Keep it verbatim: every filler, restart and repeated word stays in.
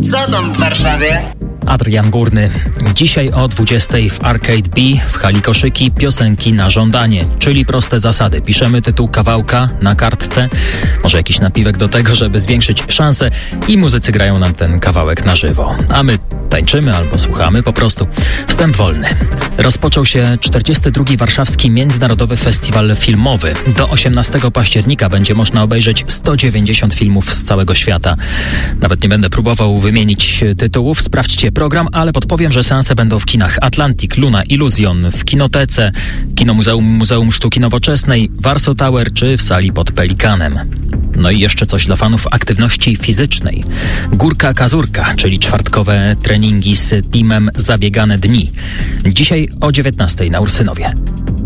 Co tam w Warszawie? Adrian Górny. Dzisiaj o dwudziestej w Arcade B w hali Koszyki piosenki na żądanie, czyli proste zasady. Piszemy tytuł kawałka na kartce, może jakiś napiwek do tego, żeby zwiększyć szanse i muzycy grają nam ten kawałek na żywo. A my tańczymy albo słuchamy po prostu. Wstęp wolny. Rozpoczął się czterdziesty drugi Warszawski Międzynarodowy Festiwal Filmowy. Do osiemnastego października będzie można obejrzeć sto dziewięćdziesiąt filmów z całego świata. Nawet nie będę próbował wymienić tytułów, sprawdźcie program, ale podpowiem, że seanse będą w kinach Atlantic, Luna, Illusion, w Kinotece, Kinomuzeum Muzeum Sztuki Nowoczesnej, Warsaw Tower czy w sali pod Pelikanem. No i jeszcze coś dla fanów aktywności fizycznej. Górka Kazurka, czyli czwartkowe treningi z teamem Zabiegane Dni. Dzisiaj o dziewiętnastej na Ursynowie.